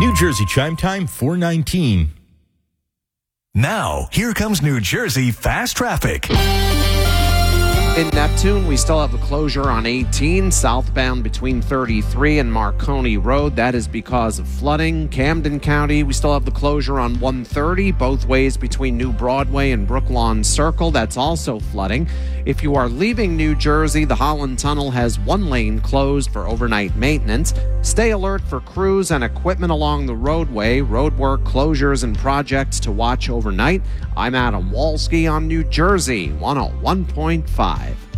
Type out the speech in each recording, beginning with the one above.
New Jersey chime time 4:19. Now, here comes New Jersey fast traffic. In Neptune, we still have a closure on 18 southbound between 33 and Marconi Road. That is because of flooding. Camden County, we still have the closure on 130 both ways between New Broadway and Brooklawn Circle. That's also flooding. If you are leaving New Jersey, the Holland Tunnel has one lane closed for overnight maintenance. Stay alert for crews and equipment along the roadway. Roadwork, closures, and projects to watch overnight. I'm Adam Walski on New Jersey 101.5.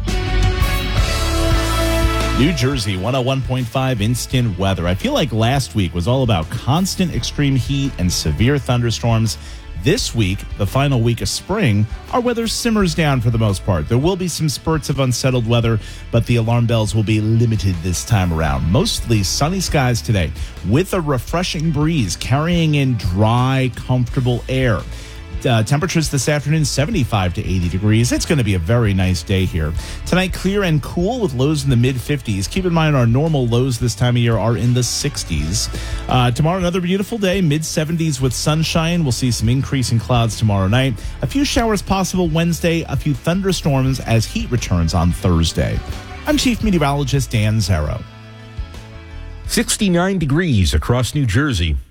New Jersey 101.5 instant weather. I feel like last week was all about constant extreme heat and severe thunderstorms. This week, the final week of spring, our weather simmers down for the most part. There will be some spurts of unsettled weather, but the alarm bells will be limited this time around. Mostly sunny skies today with a refreshing breeze carrying in dry, comfortable air. Temperatures this afternoon, 75 to 80 degrees. It's going to be a very nice day here. Tonight, clear and cool with lows in the mid-50s. Keep in mind our normal lows this time of year are in the 60s. Tomorrow, another beautiful day, mid-70s with sunshine. We'll see some increase in clouds tomorrow night. A few showers possible Wednesday, a few thunderstorms as heat returns on Thursday. I'm Chief Meteorologist Dan Zarrow. 69 degrees across New Jersey.